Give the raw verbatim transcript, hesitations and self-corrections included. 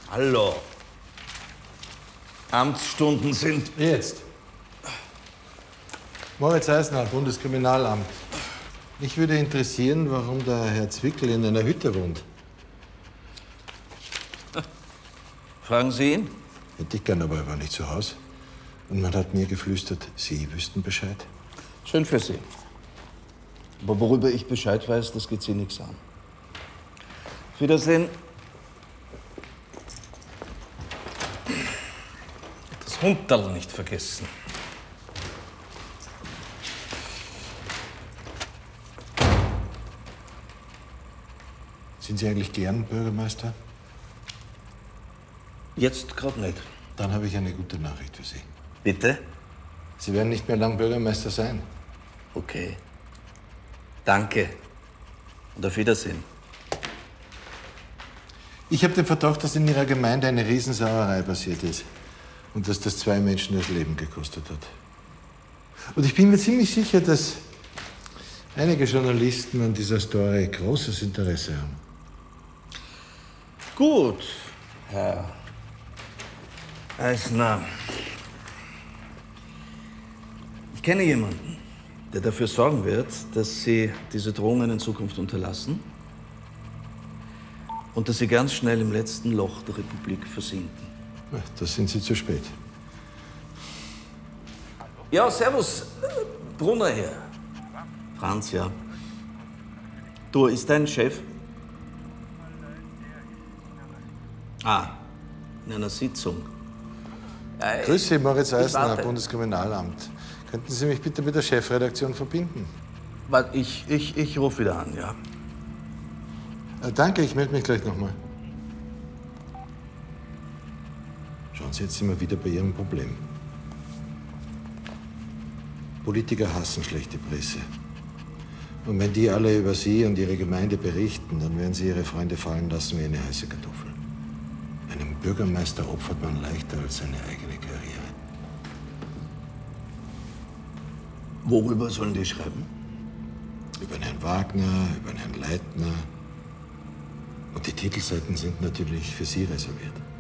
Hallo. Amtsstunden sind... Jetzt. Moritz Eisner, Bundeskriminalamt. Mich würde interessieren, warum der Herr Zwickel in einer Hütte wohnt. Fragen Sie ihn? Hätte ich gern, aber er war nicht zu Hause. Und man hat mir geflüstert, Sie wüssten Bescheid. Schön für Sie. Aber worüber ich Bescheid weiß, das geht Sie nichts an. Auf Wiedersehen. Das Hunderl nicht vergessen. Sind Sie eigentlich gern Bürgermeister? Jetzt gerade nicht. Dann habe ich eine gute Nachricht für Sie. Bitte? Sie werden nicht mehr lang Bürgermeister sein. Okay. Danke. Und auf Wiedersehen. Ich habe den Verdacht, dass in Ihrer Gemeinde eine Riesensauerei passiert ist. Und dass das zwei Menschen das Leben gekostet hat. Und ich bin mir ziemlich sicher, dass einige Journalisten an dieser Story großes Interesse haben. Gut, Herr Eisner. Ich kenne jemanden, der dafür sorgen wird, dass Sie diese Drohungen in Zukunft unterlassen und dass Sie ganz schnell im letzten Loch der Republik versinken. Da sind Sie zu spät. Ja, servus, Brunner hier. Franz, ja. Du, ist dein Chef? Ah, in einer Sitzung. Ja, Grüß Sie, Moritz Eisner, warte. Bundeskriminalamt. Könnten Sie mich bitte mit der Chefredaktion verbinden? Warte, ich, ich, ich rufe wieder an, ja. Äh, danke, ich melde mich gleich nochmal. Schauen Sie, jetzt sind wir wieder bei Ihrem Problem. Politiker hassen schlechte Presse. Und wenn die alle über Sie und Ihre Gemeinde berichten, dann werden Sie Ihre Freunde fallen lassen wie eine heiße Kartoffel. Einem Bürgermeister opfert man leichter als seine eigene Karriere. Worüber sollen die schreiben? Über den Herrn Wagner, über den Herrn Leitner. Und die Titelseiten sind natürlich für Sie reserviert.